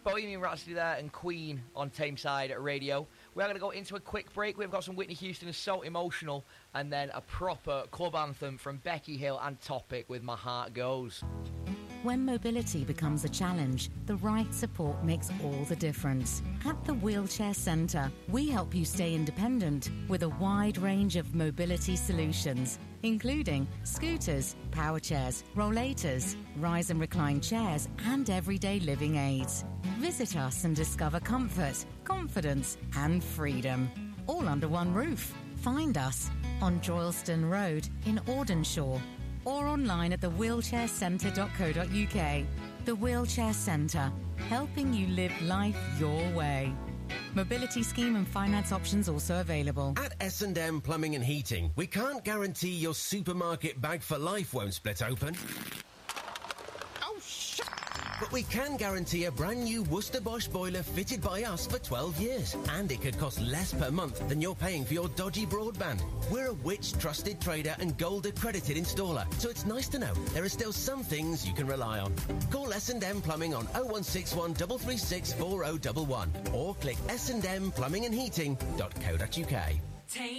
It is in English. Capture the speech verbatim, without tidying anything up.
Bohemian Rhapsody there and Queen on Tameside Radio. We are going to go into a quick break. We've got some Whitney Houston and So Emotional, and then a proper club anthem from Becky Hill and Topic with My Heart Goes. When mobility becomes a challenge, the right support makes all the difference. At the Wheelchair Centre, we help you stay independent with a wide range of mobility solutions, including scooters, power chairs, rollators, rise and recline chairs, and everyday living aids. Visit us and discover comfort, confidence, and freedom, all under one roof. Find us on Droylston Road in Audenshaw, or online at the wheelchair centre dot co dot uk. The Wheelchair Centre, helping you live life your way. Mobility scheme and finance options also available. At S and M Plumbing and Heating, we can't guarantee your supermarket bag for life won't split open. Oh, shit! But we can guarantee a brand new Worcester Bosch boiler fitted by us for twelve years. And it could cost less per month than you're paying for your dodgy broadband. We're a Which trusted trader and gold accredited installer, so it's nice to know there are still some things you can rely on. Call S and M Plumbing on oh one six one, three three six, four oh one one or click s and m plumbing and heating dot co dot uk.